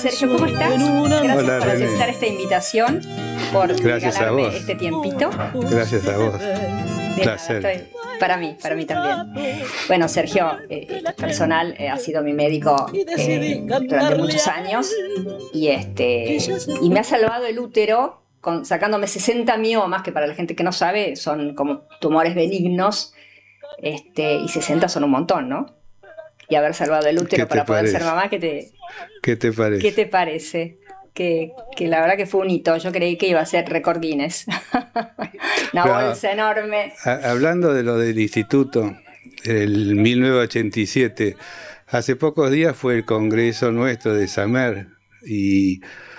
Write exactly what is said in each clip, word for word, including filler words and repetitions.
Sergio, ¿cómo estás? Gracias Hola, por René. aceptar esta invitación, por Gracias a regalarme vos. este tiempito. Gracias a vos. De Placer. nada, estoy- para mí, para mí también. Bueno, Sergio, eh, personal, eh, ha sido mi médico eh, durante muchos años y, este, y me ha salvado el útero con, sacándome sesenta miomas, que para la gente que no sabe son como tumores benignos, este, y sesenta son un montón, ¿no? Y haber salvado el ¿Qué útero te para poder parece? ser mamá, ¿qué te, ¿Qué te ¿Qué parece? te parece? Que, que la verdad que fue un hito. Yo creí que iba a ser récord Guinness. Una Pero, bolsa enorme. a- hablando de lo del instituto, el mil novecientos ochenta y siete, hace pocos días fue el congreso nuestro de Samer y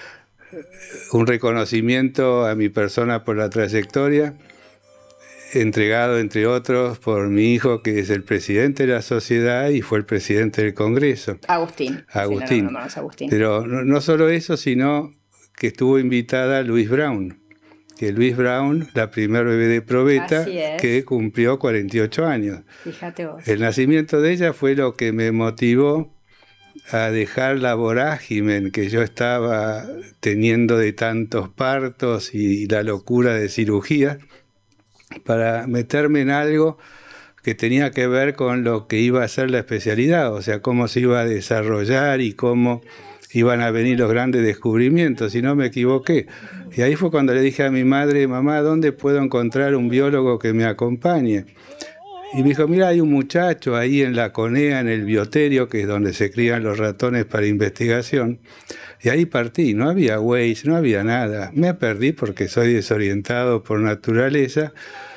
un reconocimiento a mi persona por la trayectoria, entregado entre otros por mi hijo, que es el presidente de la sociedad y fue el presidente del congreso, Agustín. Sí, Agustín. no, no, no, no, es Agustín. Pero no, no solo eso, sino que estuvo invitada Luis Brown, que Luis Brown, la primer bebé de probeta, Así es. que cumplió cuarenta y ocho años. Fíjate vos. El nacimiento de ella fue lo que me motivó a dejar la vorágine que yo estaba teniendo de tantos partos y la locura de cirugía, para meterme en algo que tenía que ver con lo que iba a ser la especialidad, o sea, cómo se iba a desarrollar y cómo iban a venir los grandes descubrimientos, y no me equivoqué. Y ahí fue cuando le dije a mi madre: mamá, ¿dónde puedo encontrar un biólogo que me acompañe? Y me dijo: mira, hay un muchacho ahí en la CONEA, en el bioterio, que es donde se crían los ratones para investigación. Y ahí partí, no había Waze, no había nada. Me perdí porque soy desorientado por naturaleza.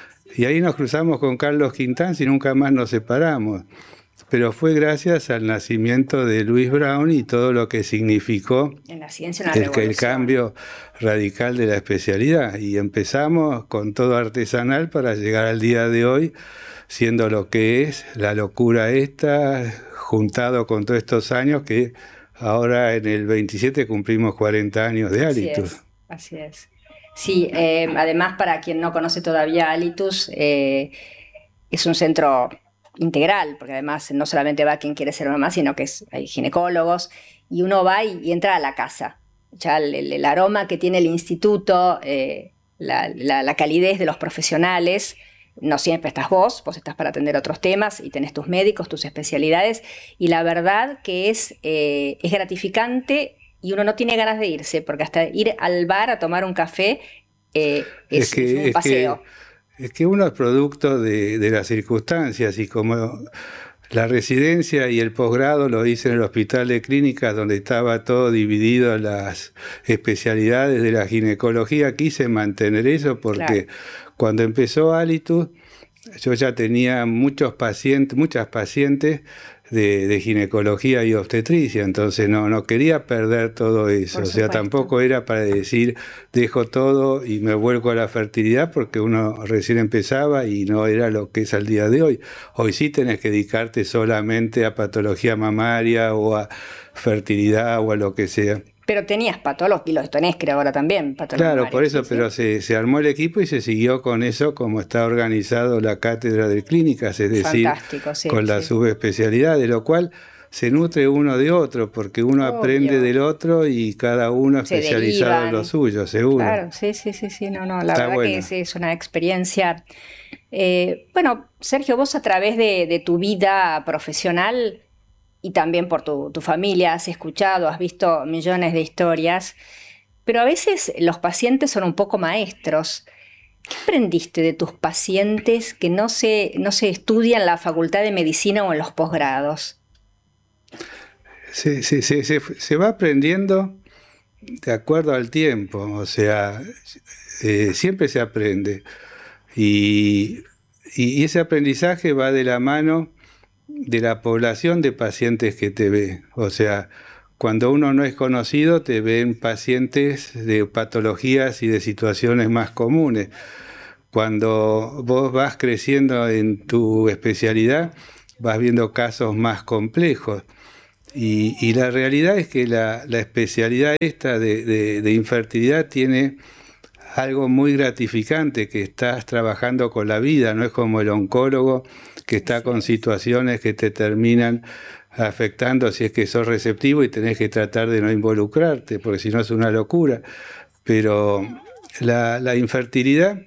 Y ahí nos cruzamos con Carlos Quintanz y nunca más nos separamos. Pero fue gracias al nacimiento de Luis Brown y todo lo que significó En la ciencia una el, el revolución. cambio radical de la especialidad. Y empezamos con todo artesanal para llegar al día de hoy, siendo lo que es la locura esta, juntado con todos estos años que ahora en el veintisiete cumplimos cuarenta años de Así Alitus. es, así es. Sí, eh, además, para quien no conoce todavía Alitus, eh, es un centro integral, porque además no solamente va quien quiere ser mamá, sino que es, hay ginecólogos, y uno va y, y entra a la casa. Ya el, el- el aroma que tiene el instituto, eh, la, la- la calidez de los profesionales, no siempre estás vos, vos estás para atender otros temas y tenés tus médicos, tus especialidades, y la verdad que es, eh, es gratificante y uno no tiene ganas de irse, porque hasta ir al bar a tomar un café eh, es, Es que, es un es paseo. que, es que uno es producto de, de las circunstancias, y como la residencia y el posgrado lo hice en el Hospital de Clínicas, donde estaba todo dividido en las especialidades de la ginecología, quise mantener eso porque Claro. cuando empezó Alitus, yo ya tenía muchos pacientes, muchas pacientes de, de ginecología y obstetricia, entonces no, no quería perder todo eso. Por O sea, supuesto. tampoco era para decir dejo todo y me vuelco a la fertilidad, porque uno recién empezaba y no era lo que es al día de hoy. Hoy sí tenés que dedicarte solamente a patología mamaria o a fertilidad o a lo que sea. Pero tenías patólogos, y los tenés creo ahora también, patólogos Claro, mamarios, por eso, ¿sí? ¿Sí? pero se, se armó el equipo y se siguió con eso, como está organizado la cátedra de clínicas, es decir, Fantástico, sí, con la sí. subespecialidad, de lo cual se nutre uno de otro, porque uno aprende Obvio. del otro y cada uno Se especializado en lo derivan. suyo, seguro. Claro, sí, sí, sí, sí, no, no, la Está verdad bueno. que es, es una experiencia. Eh, bueno, Sergio, vos a través de, de tu vida profesional y también por tu, tu familia has escuchado, has visto millones de historias, pero a veces los pacientes son un poco maestros. ¿Qué aprendiste de tus pacientes que no se, no se estudia en la Facultad de Medicina o en los posgrados? Se, se, se, se, se va aprendiendo de acuerdo al tiempo, o sea, eh, siempre se aprende. Y, y ese aprendizaje va de la mano de la población de pacientes que te ve. O sea, cuando uno no es conocido, te ven pacientes de patologías y de situaciones más comunes. Cuando vos vas creciendo en tu especialidad, vas viendo casos más complejos. Y, y la realidad es que la, la especialidad esta de, de, de infertilidad tiene algo muy gratificante, que estás trabajando con la vida, no es como el oncólogo que está con situaciones que te terminan afectando si es que sos receptivo y tenés que tratar de no involucrarte, porque si no es una locura. Pero la, la infertilidad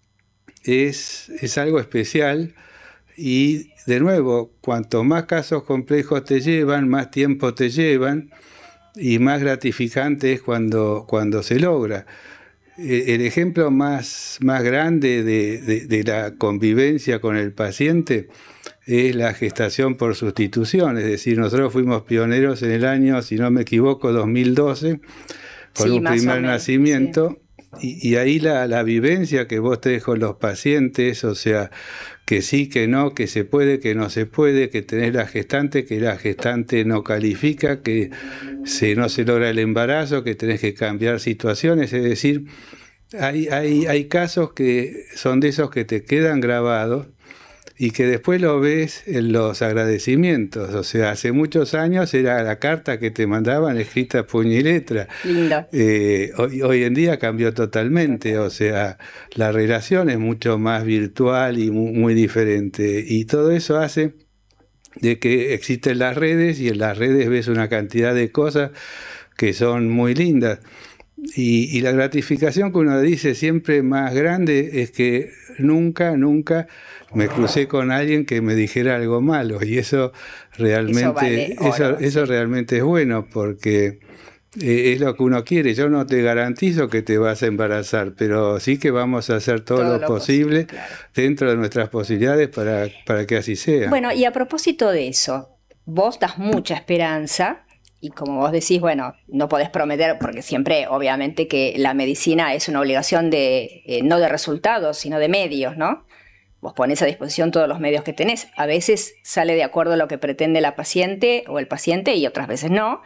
es, es algo especial y, de nuevo, cuanto más casos complejos te llevan, más tiempo te llevan y más gratificante es cuando, cuando se logra. El ejemplo más, más grande de, de, de la convivencia con el paciente es la gestación por sustitución, es decir, nosotros fuimos pioneros en el año, si no me equivoco, dos mil doce, con sí, un primer nacimiento, sí. y, y ahí la, la vivencia que vos tenés con los pacientes, o sea, que sí, que no, que se puede, que no se puede, que tenés la gestante, que la gestante no califica, que si no se logra el embarazo, que tenés que cambiar situaciones, es decir, hay, hay, hay casos que son de esos que te quedan grabados y que después lo ves en los agradecimientos. O sea, hace muchos años era la carta que te mandaban escrita puño y letra. Linda. Eh, hoy, hoy en día cambió totalmente, o sea, la relación es mucho más virtual y muy, muy diferente. Y todo eso hace de que existen las redes y en las redes ves una cantidad de cosas que son muy lindas. Y, y la gratificación que uno dice siempre más grande es que nunca, nunca me crucé con alguien que me dijera algo malo, y eso realmente, eso, vale oro, eso, sí. eso realmente es bueno, porque eh, es lo que uno quiere. Yo no te garantizo que te vas a embarazar, pero sí que vamos a hacer todo, todo lo, lo posible, posible claro. dentro de nuestras posibilidades para, para que así sea. Bueno, y a propósito de eso, vos das mucha esperanza. Y como vos decís, bueno, no podés prometer, porque siempre, obviamente, que la medicina es una obligación de, eh, no de resultados, sino de medios, ¿no? Vos ponés a disposición todos los medios que tenés. A veces sale de acuerdo a lo que pretende la paciente o el paciente y otras veces no.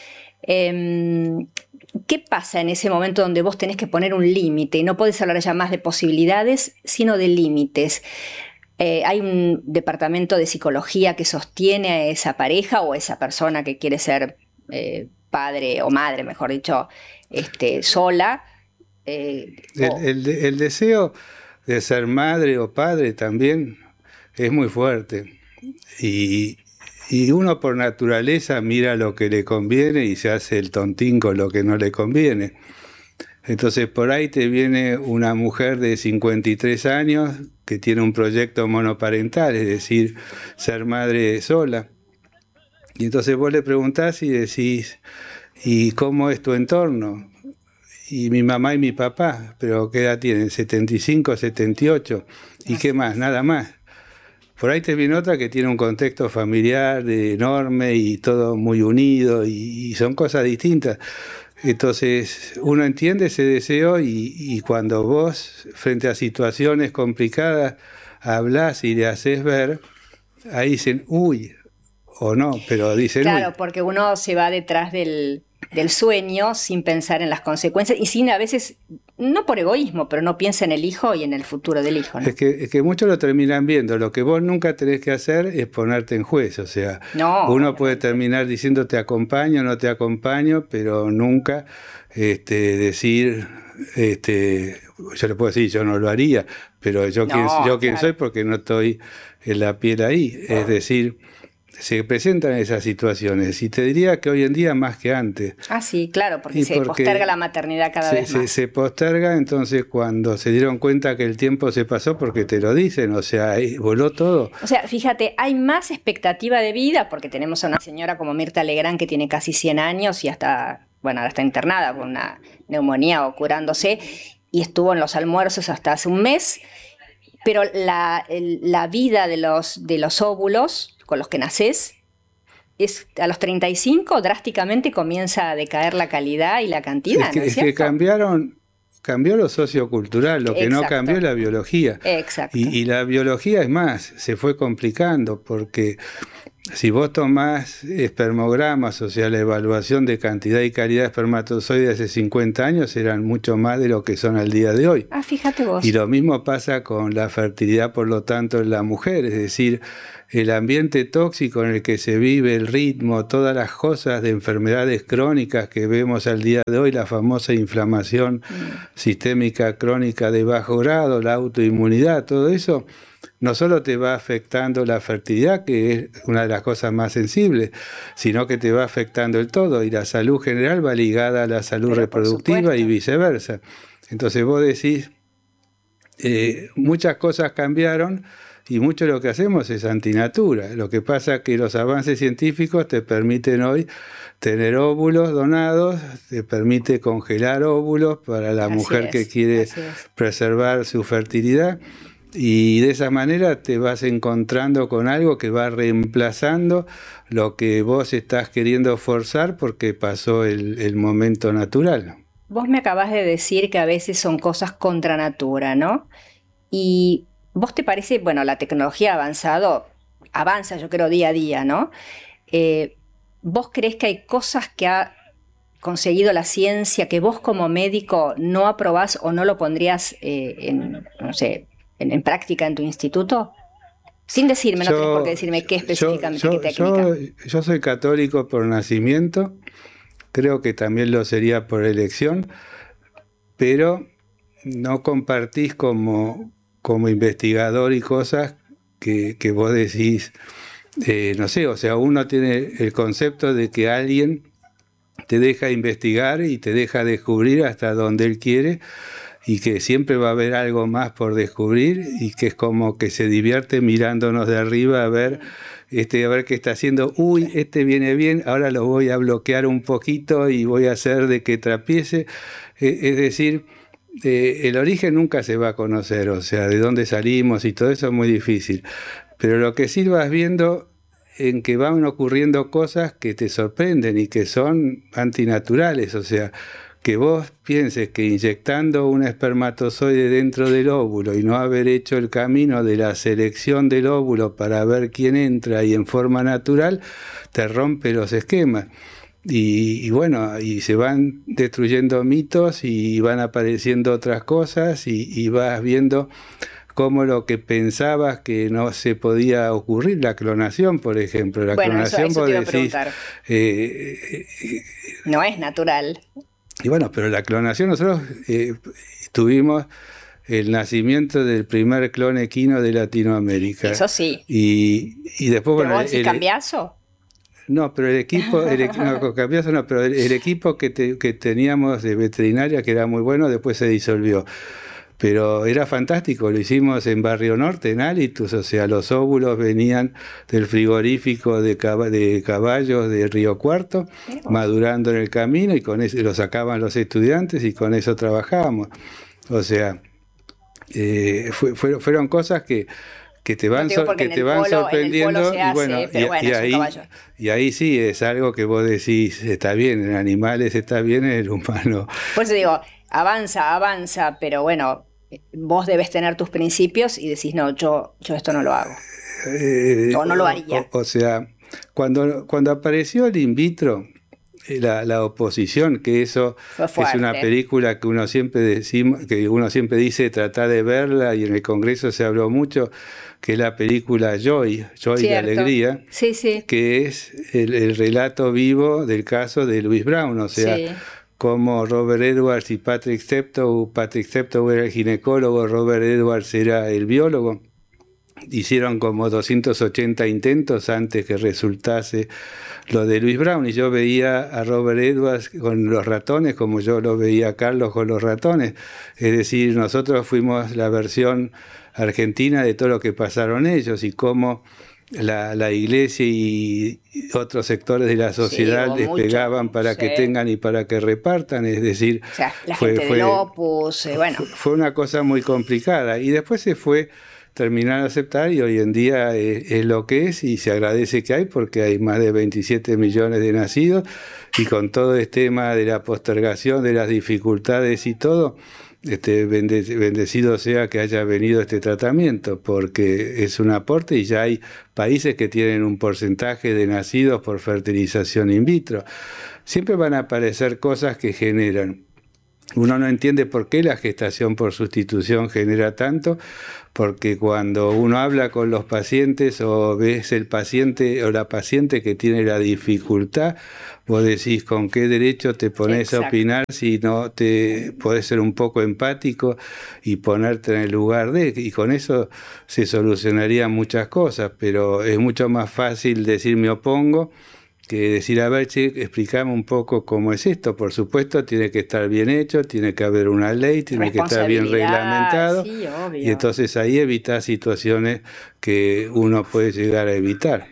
Eh, ¿Qué pasa en ese momento donde vos tenés que poner un límite? Y no podés hablar ya más de posibilidades, sino de límites. Eh, ¿Hay un departamento de psicología que sostiene a esa pareja o a esa persona que quiere ser eh, padre o madre, mejor dicho, este, sola? Eh, el, o... el, el deseo de ser madre o padre también es muy fuerte. Y, y uno por naturaleza mira lo que le conviene y se hace el tontín con lo que no le conviene. Entonces por ahí te viene una mujer de cincuenta y tres años que tiene un proyecto monoparental, es decir, ser madre sola. Y entonces vos le preguntás y decís, ¿y cómo es tu entorno? Y mi mamá y mi papá, pero ¿qué edad tienen? setenta y cinco, setenta y ocho. ¿Y qué más? Nada más. Por ahí te viene otra que tiene un contexto familiar enorme y todo muy unido y, y son cosas distintas. Entonces uno entiende ese deseo y, y cuando vos, frente a situaciones complicadas, hablás y le haces ver, ahí dicen, uy, o no, pero dicen, claro, uy. Porque uno se va detrás del, del sueño sin pensar en las consecuencias y sin a veces, no por egoísmo, pero no piensa en el hijo y en el futuro del hijo, ¿no? Es que, es que muchos lo terminan viendo. Lo que vos nunca tenés que hacer es ponerte en juez. O sea, no, uno no, puede terminar diciendo te acompaño, no te acompaño, pero nunca este, decir, este, yo le puedo decir, yo no lo haría, pero yo, no, quién, yo claro. quién soy porque no estoy en la piel ahí. Es decir, se presentan esas situaciones y te diría que hoy en día más que antes. Ah, sí, claro, porque y se porque posterga la maternidad cada se, vez más. Se, se posterga, entonces cuando se dieron cuenta que el tiempo se pasó, porque te lo dicen, o sea, ahí voló todo. O sea, fíjate, hay más expectativa de vida, porque tenemos a una señora como Mirta Legrand que tiene casi cien años y hasta, bueno, ahora está internada con una neumonía o curándose, y estuvo en los almuerzos hasta hace un mes, pero la, el, la vida de los, de los óvulos con los que nacés, es, a los treinta y cinco drásticamente comienza a decaer la calidad y la cantidad, es que, ¿no es, es cierto? que cambiaron, cambió lo sociocultural, lo que Exacto. no cambió es la biología. Exacto. Y, y la biología, es más, se fue complicando, porque si vos tomás espermogramas, o sea, la evaluación de cantidad y calidad de espermatozoides hace cincuenta años, eran mucho más de lo que son al día de hoy. Ah, fíjate vos. Y lo mismo pasa con la fertilidad, por lo tanto, en la mujer, es decir, el ambiente tóxico en el que se vive, el ritmo, todas las cosas de enfermedades crónicas que vemos al día de hoy, la famosa inflamación mm. sistémica crónica de bajo grado, la autoinmunidad, todo eso no solo te va afectando la fertilidad, que es una de las cosas más sensibles, sino que te va afectando el todo, y la salud general va ligada a la salud Pero reproductiva y viceversa. Entonces vos decís, eh, muchas cosas cambiaron, y mucho de lo que hacemos es antinatura. Lo que pasa es que los avances científicos te permiten hoy tener óvulos donados, te permite congelar óvulos para la Así mujer es, que quiere así es. preservar su fertilidad, y de esa manera te vas encontrando con algo que va reemplazando lo que vos estás queriendo forzar porque pasó el, el momento natural. Vos me acabás de decir que a veces son cosas contra natura, ¿no? Y vos te parece, bueno, la tecnología ha avanzado, avanza yo creo día a día, ¿no? Eh, ¿Vos creés que hay cosas que ha conseguido la ciencia que vos como médico no aprobás o no lo pondrías eh, en, no sé, en, en práctica en tu instituto? Sin decirme, no Yo, tenés por qué decirme qué específicamente, yo, qué yo, técnica. yo, yo soy católico por nacimiento, creo que también lo sería por elección, pero no compartís como, como investigador y cosas que, que vos decís, eh, no sé, o sea, uno tiene el concepto de que alguien te deja investigar y te deja descubrir hasta donde él quiere, y que siempre va a haber algo más por descubrir, y que es como que se divierte mirándonos de arriba a ver, este, a ver qué está haciendo. Uy, este viene bien, ahora lo voy a bloquear un poquito y voy a hacer de que trapiece. Eh, es decir, eh, el origen nunca se va a conocer, o sea, de dónde salimos y todo eso es muy difícil. Pero lo que sí vas viendo en que van ocurriendo cosas que te sorprenden y que son antinaturales, o sea, que vos pienses que inyectando un espermatozoide dentro del óvulo y no haber hecho el camino de la selección del óvulo para ver quién entra y en forma natural, te rompe los esquemas. Y, y bueno, y se van destruyendo mitos y van apareciendo otras cosas, y, y vas viendo cómo lo que pensabas que no se podía ocurrir, la clonación, por ejemplo. La Bueno, eso, clonación eso vos te iba a decís... preguntar. Eh, eh, No es natural. Y bueno, pero la clonación, nosotros eh, tuvimos el nacimiento del primer clon equino de Latinoamérica. Eso sí. Y, y después, ¿Pero bueno... vos decís el, cambiazo? No, pero el equipo, el, no, cambiazo no, pero el, el equipo que, te, que teníamos de veterinaria, que era muy bueno, después se disolvió. Pero era fantástico, lo hicimos en Barrio Norte, en Alitus, o sea, los óvulos venían del frigorífico de, cab de caballos de Río Cuarto, madurando en el camino, y con eso lo sacaban los estudiantes y con eso trabajábamos. O sea, eh, fue, fue, fueron cosas que, que te van, so que te van polo, sorprendiendo, y bueno, y, bueno y, ahí, y ahí sí es algo que vos decís, está bien, en animales está bien, en el humano. Por eso digo, avanza, avanza, pero bueno, vos debes tener tus principios y decís, no, yo, yo esto no lo hago. Eh, o no lo haría. O, o sea, cuando, cuando apareció el in vitro, la, la oposición, que eso es una película que uno siempre decimos, que uno siempre dice tratar de verla, y en el Congreso se habló mucho, que es la película Joy, Joy de Alegría, sí, sí. que es el, el relato vivo del caso de Louis Brown, o sea, sí. Como Robert Edwards y Patrick Steptoe, Patrick Steptoe era el ginecólogo, Robert Edwards era el biólogo, hicieron como doscientos ochenta intentos antes que resultase lo de Louis Brown, y yo veía a Robert Edwards con los ratones como yo lo veía a Carlos con los ratones, es decir, nosotros fuimos la versión argentina de todo lo que pasaron ellos, y cómo La, la iglesia y otros sectores de la sociedad sí, les mucho, pegaban para sí. que tengan y para que repartan, es decir, o sea, la fue, gente fue, del Opus, eh, bueno. fue, fue una cosa muy complicada, y después se fue terminando a aceptar, y hoy en día es, es lo que es, y se agradece que hay, porque hay más de veintisiete millones de nacidos, y con todo este tema de la postergación, de las dificultades y todo, Este, bendecido sea que haya venido este tratamiento, porque es un aporte, y ya hay países que tienen un porcentaje de nacidos por fertilización in vitro. Siempre van a aparecer cosas que generan Uno no entiende por qué la gestación por sustitución genera tanto, porque cuando uno habla con los pacientes o ves el paciente o la paciente que tiene la dificultad, vos decís con qué derecho te pones Exacto. a opinar si no te podés ser un poco empático y ponerte en el lugar de, y con eso se solucionarían muchas cosas, pero es mucho más fácil decir me opongo que decir, a ver, che, explícame un poco cómo es esto. Por supuesto, tiene que estar bien hecho, tiene que haber una ley, tiene que estar bien reglamentado. Sí, obvio. Y entonces ahí evitas situaciones que uno puede llegar a evitar.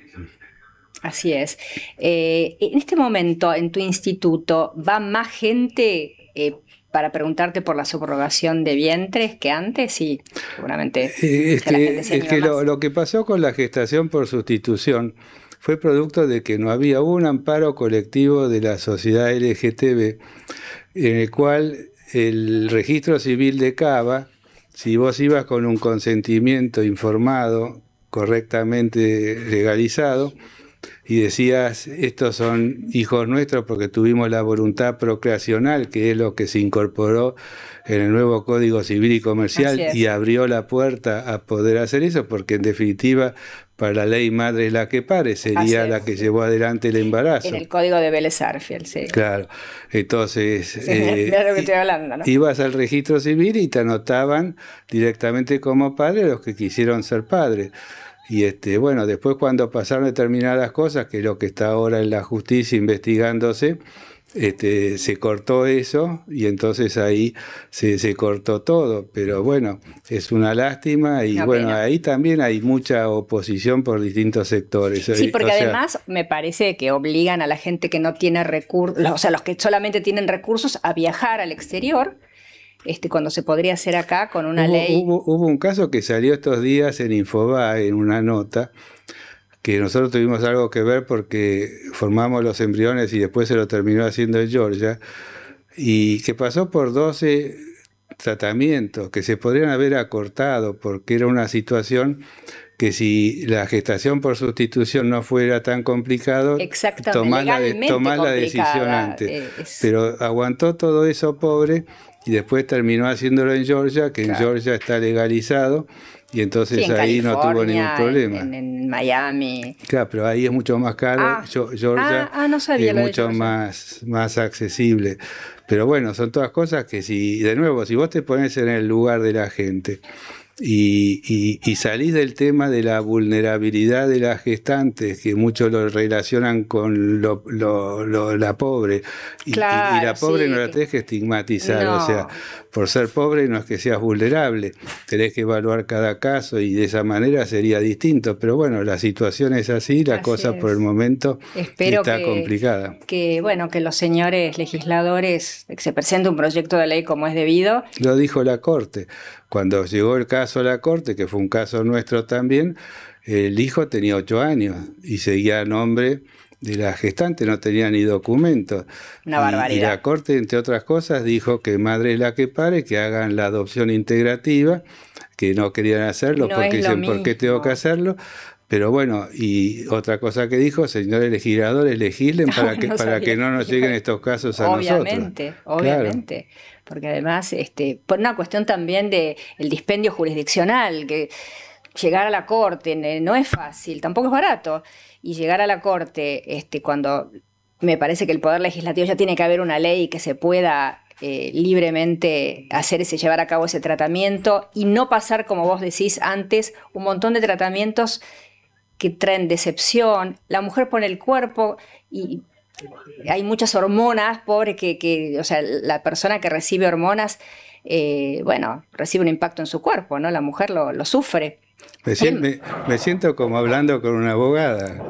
Así es. Eh, en este momento, en tu instituto, ¿va más gente eh, para preguntarte por la subrogación de vientres que antes? Sí, seguramente. Eh, es que, es que lo, lo que pasó con la gestación por sustitución fue producto de que no había un amparo colectivo de la sociedad L G T B en el cual el registro civil de Cava, si vos ibas con un consentimiento informado, correctamente legalizado, y decías, estos son hijos nuestros porque tuvimos la voluntad procreacional, que es lo que se incorporó en el nuevo Código Civil y Comercial y abrió la puerta a poder hacer eso, porque en definitiva para la ley madre es la que pare, sería la que llevó adelante el embarazo. En el Código de Vélez Sarsfield, sí. Claro, entonces sí, eh, de lo que estoy hablando, ¿no? Ibas al registro civil y te anotaban directamente como padre los que quisieron ser padres. Y este, bueno, después cuando pasaron determinadas cosas, que es lo que está ahora en la justicia investigándose, este, se cortó eso y entonces ahí se, se cortó todo. Pero bueno, es una lástima y una bueno, pena. Ahí también hay mucha oposición por distintos sectores. Sí, porque o sea, además me parece que obligan a la gente que no tiene recursos, o sea, los que solamente tienen recursos a viajar al exterior. Este, cuando se podría hacer acá con una hubo, ley... Hubo, hubo un caso que salió estos días en Infobae, en una nota, que nosotros tuvimos algo que ver porque formamos los embriones y después se lo terminó haciendo en Georgia, y que pasó por doce tratamientos que se podrían haber acortado porque era una situación que si la gestación por sustitución no fuera tan complicado, tomás la, de, tomás la decisión antes. Es... Pero aguantó todo eso, pobre, y después terminó haciéndolo en Georgia, que claro. en Georgia está legalizado, y entonces sí, ahí California, no tuvo ningún problema. En, en Miami. Claro, pero ahí es mucho más caro. Ah, Georgia ah, ah, no sabía es lo mucho de más, más accesible. Pero bueno, son todas cosas que si, de nuevo, si vos te pones en el lugar de la gente y, y, y salís del tema de la vulnerabilidad de las gestantes, que muchos lo relacionan con lo, lo, lo, la pobre, y, claro, y, y la pobre sí, no la tenés que estigmatizar, no. o sea, por ser pobre no es que seas vulnerable, tenés que evaluar cada caso y de esa manera sería distinto, pero bueno, la situación es así, la así cosa es. por el momento Espero está que, complicada. Que bueno, que los señores legisladores, que se presente un proyecto de ley como es debido. Lo dijo la Corte. Cuando llegó el caso a la Corte, que fue un caso nuestro también, el hijo tenía ocho años y seguía a nombre de la gestante, no tenía ni documentos. Una barbaridad. Y, y la Corte, entre otras cosas, dijo que madre es la que pare, que hagan la adopción integrativa, que no querían hacerlo no porque dicen, mismo. ¿por qué tengo que hacerlo? Pero bueno, y otra cosa que dijo, señores legisladores, legislen no, para que no para que no nos lleguen estos casos a obviamente, nosotros. Obviamente, claro. Porque además, este, por una cuestión también de el dispendio jurisdiccional, que llegar a la Corte no es fácil, tampoco es barato, y llegar a la Corte, este, cuando me parece que el Poder Legislativo ya tiene que haber una ley que se pueda eh, libremente hacer ese, llevar a cabo ese tratamiento y no pasar, como vos decís antes, un montón de tratamientos que traen decepción, la mujer pone el cuerpo y hay muchas hormonas, pobre que, que o sea, la persona que recibe hormonas, eh, bueno, recibe un impacto en su cuerpo, ¿no? La mujer lo, lo sufre. Me siento, me, me siento como hablando con una abogada.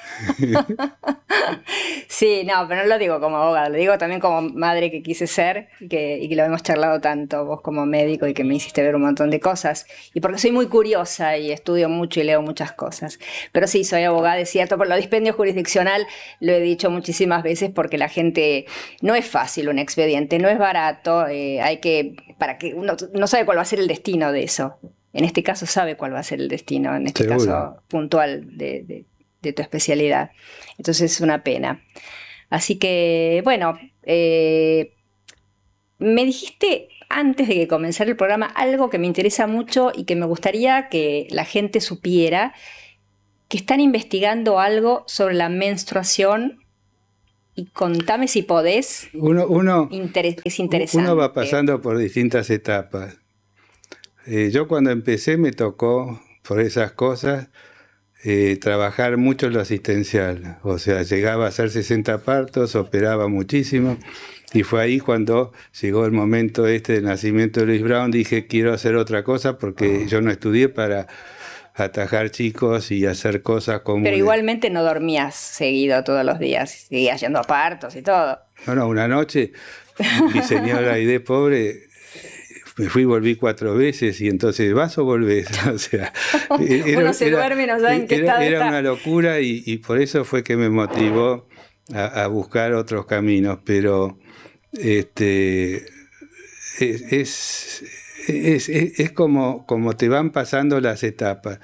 Sí, no, pero no lo digo como abogada, lo digo también como madre que quise ser y que, y que lo hemos charlado tanto, vos como médico, y que me hiciste ver un montón de cosas, y porque soy muy curiosa y estudio mucho y leo muchas cosas. Pero sí, soy abogada, es cierto, por lo dispendio jurisdiccional lo he dicho muchísimas veces, porque la gente, no es fácil un expediente, no es barato, eh, hay que, para que uno no sabe cuál va a ser el destino de eso. En este caso sabe cuál va a ser el destino, en este Seguro. caso puntual de, de de tu especialidad. Entonces es una pena. Así que, bueno, eh, me dijiste antes de que comenzara el programa algo que me interesa mucho y que me gustaría que la gente supiera, que están investigando algo sobre la menstruación. Y contame si podés. Uno, uno, Interes- es interesante. Uno va pasando por distintas etapas. Eh, yo cuando empecé me tocó, por esas cosas, eh, trabajar mucho en lo asistencial. O sea, llegaba a hacer sesenta partos, operaba muchísimo. Y fue ahí cuando llegó el momento este del nacimiento de Luis Brown. Dije, quiero hacer otra cosa porque yo no estudié para atajar chicos y hacer cosas comunes. Pero igualmente no dormías seguido todos los días, seguías yendo a partos y todo. No, no, una noche, mi señora Aide pobre, me fui y volví cuatro veces y entonces vas o volvés. O sea, era, uno se era, duerme y no sabe en qué era, estado era está. Una locura y, y por eso fue que me motivó a, a buscar otros caminos, pero este es... es Es, es, es como, como te van pasando las etapas.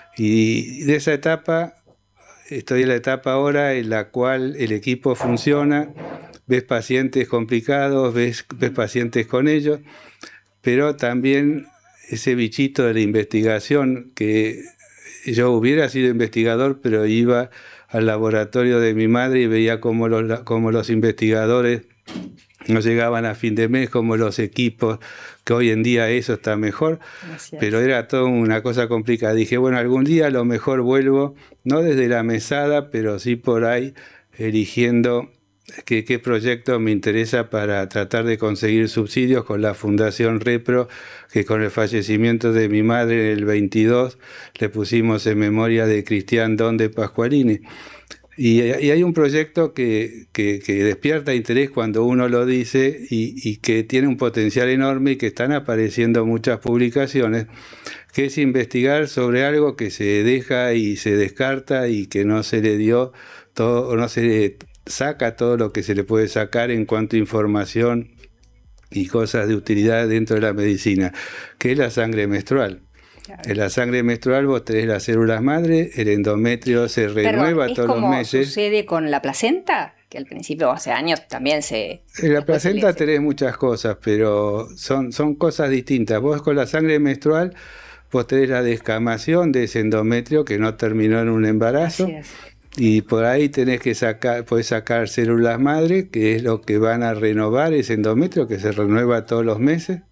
Y de esa etapa, estoy en la etapa ahora en la cual el equipo funciona, ves pacientes complicados, ves, ves pacientes con ellos, pero también ese bichito de la investigación, que yo hubiera sido investigador, pero iba al laboratorio de mi madre y veía cómo los, cómo los investigadores no llegaban a fin de mes, como los equipos, que hoy en día eso está mejor. Gracias. Pero era toda una cosa complicada. Dije, bueno, algún día a lo mejor vuelvo, no desde la mesada, pero sí por ahí, eligiendo qué, qué proyecto me interesa para tratar de conseguir subsidios con la Fundación Repro, que con el fallecimiento de mi madre en el veintidós, le pusimos en memoria de Cristian Don de Pascualini. Y, y hay un proyecto que, que, que despierta interés cuando uno lo dice y, y que tiene un potencial enorme y que están apareciendo muchas publicaciones, que es investigar sobre algo que se deja y se descarta y que no se le dio todo, o no se le saca todo lo que se le puede sacar en cuanto a información y cosas de utilidad dentro de la medicina, que es la sangre menstrual. Claro. En la sangre menstrual vos tenés las células madre, el endometrio se renueva Perdón, todos los meses. ¿es como sucede con la placenta? Que al principio, hace años, también se... En la placenta se tenés muchas cosas, pero son, son cosas distintas. Vos con la sangre menstrual, vos tenés la descamación de ese endometrio que no terminó en un embarazo. Así es. Y por ahí tenés que sacar, podés sacar células madre, que es lo que van a renovar ese endometrio, que se renueva todos los meses.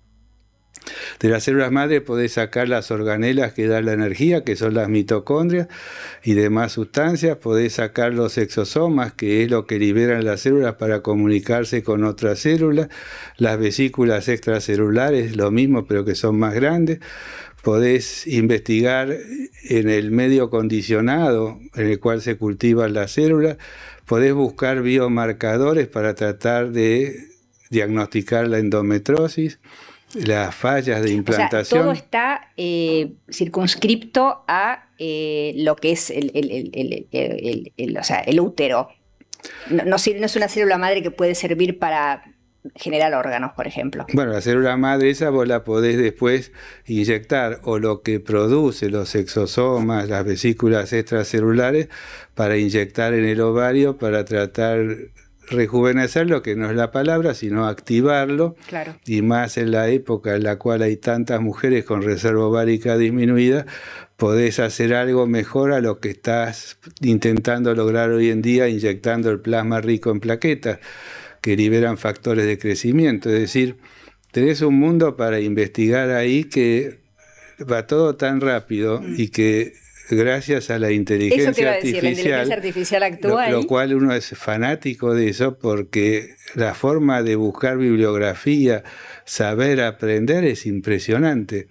De las células madre podés sacar las organelas que dan la energía, que son las mitocondrias y demás sustancias. Podés sacar los exosomas, que es lo que liberan las células para comunicarse con otras células. Las vesículas extracelulares, lo mismo, pero que son más grandes. Podés investigar en el medio condicionado en el cual se cultivan las células. Podés buscar biomarcadores para tratar de diagnosticar la endometriosis, las fallas de implantación. O sea, todo está eh, circunscripto a eh, lo que es el, el, el, el, el, el, o sea, el útero. No, no, no es una célula madre que puede servir para generar órganos, por ejemplo. Bueno, la célula madre esa vos la podés después inyectar, o lo que produce los exosomas, las vesículas extracelulares, para inyectar en el ovario para tratar rejuvenecerlo, que no es la palabra, sino activarlo. Claro. Y más en la época en la cual hay tantas mujeres con reserva ovárica disminuida, podés hacer algo mejor a lo que estás intentando lograr hoy en día, inyectando el plasma rico en plaquetas, que liberan factores de crecimiento. Es decir, tenés un mundo para investigar ahí que va todo tan rápido mm. y que gracias a la inteligencia eso te iba a decir, artificial, la inteligencia artificial actúa lo, ahí. lo cual uno es fanático de eso, porque la forma de buscar bibliografía, saber aprender es impresionante.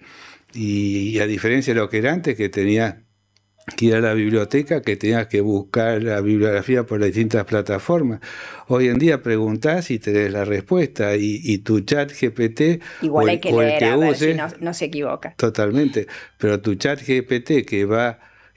Y, y a diferencia de lo que era antes, que tenías que ir a la biblioteca, que tenías que buscar la bibliografía por las distintas plataformas. Hoy en día preguntás y tenés la respuesta, y, y tu chat G P T igual o hay el, que o el leer que a ver uses, si no, no se equivoca. Totalmente, pero tu chat G P T que va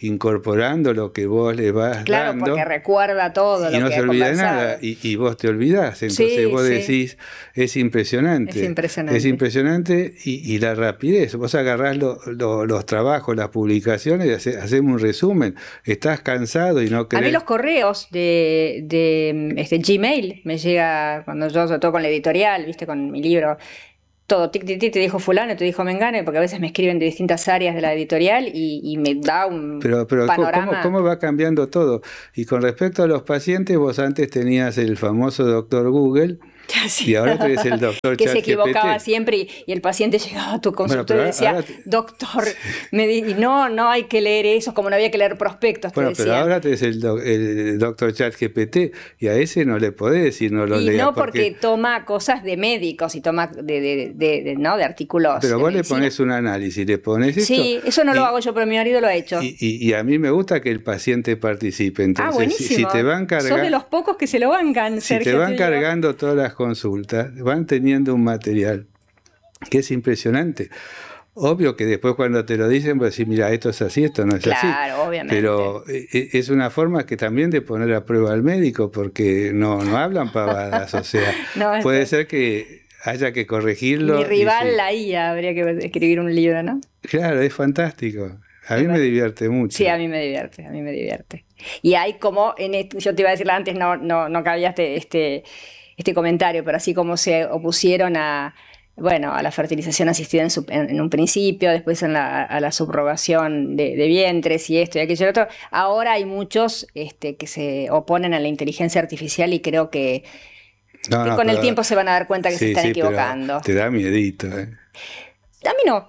incorporando lo que vos le vas claro, dando. Porque recuerda todo y lo no que se ha olvida conversado. nada, y, y vos te olvidás. Entonces Sí, vos sí. decís, es impresionante. Es impresionante. Es impresionante y, y la rapidez. Vos agarrás lo, lo, los trabajos, las publicaciones y hace, hacemos un resumen. Estás cansado y no querés... A mí los correos de, de este, Gmail me llega cuando yo, sobre todo con la editorial, viste, con mi libro, todo, tic, tic, tic, te dijo fulano, te dijo mengane, porque a veces me escriben de distintas áreas de la editorial y, y me da un pero, pero panorama. ¿cómo, ¿cómo va cambiando todo? Y con respecto a los pacientes, vos antes tenías el famoso doctor Google, sí. Y ahora tenés el doctor que se equivocaba ChatGPT. Siempre y, y el paciente llegaba a tu consultorio bueno, y decía, ahora te... doctor, me di... y no, no hay que leer eso, como no había que leer prospectos. Bueno, te pero ahora tenés el, do, el doctor ChatGPT y a ese no le podés decir no lo y lea. no porque... porque toma cosas de médicos y toma de, de, de, de, ¿no? de artículos. Pero de vos medicina. Le pones un análisis, le pones esto. Sí, eso no y, lo hago yo, pero mi marido lo ha hecho. Y, y, y a mí me gusta que el paciente participe. Entonces, ah, buenísimo. Si, si te van cargando, sos de los pocos que se lo bancan, si Sergio. te van cargando todas las consultas, van teniendo un material que es impresionante. Obvio que después cuando te lo dicen, vas a decir, mira, esto es así, esto no es claro, así. Claro, obviamente. Pero es una forma que también de poner a prueba al médico, porque no, no hablan pavadas. O sea, no, puede ser que haya que corregirlo. Mi rival, sí. La I A, habría que escribir un libro, ¿no? Claro, es fantástico. A mí me divierte mucho. Sí, a mí me divierte, a mí me divierte. Y hay como, en esto, yo te iba a decirlo antes, no, no, no cabía este, este, este comentario, pero así como se opusieron a, bueno, a la fertilización asistida en, su, en, en un principio, después en la, a la subrogación de, de vientres y esto y aquello y otro, ahora hay muchos este, que se oponen a la inteligencia artificial y creo que, no, que no, con pero, el tiempo se van a dar cuenta que sí, se están sí, equivocando. Te da miedito, ¿eh? A mí no.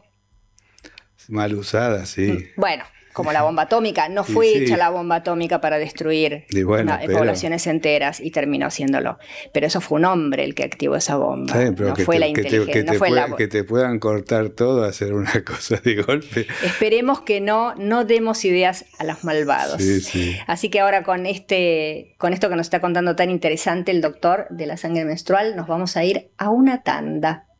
Mal usada, sí. Bueno, como la bomba atómica. No fue sí, sí. hecha la bomba atómica para destruir y bueno, una, pero... poblaciones enteras y terminó haciéndolo. Pero eso fue un hombre el que activó esa bomba. Sí, pero no que fue te, la que inteligencia. te, que, no te fue pueda, la... que te puedan cortar todo, hacer una cosa de golpe. Esperemos que no, no demos ideas a los malvados. Sí, sí. Así que ahora con, este, con esto que nos está contando tan interesante el doctor de la sangre menstrual, nos vamos a ir a una tanda.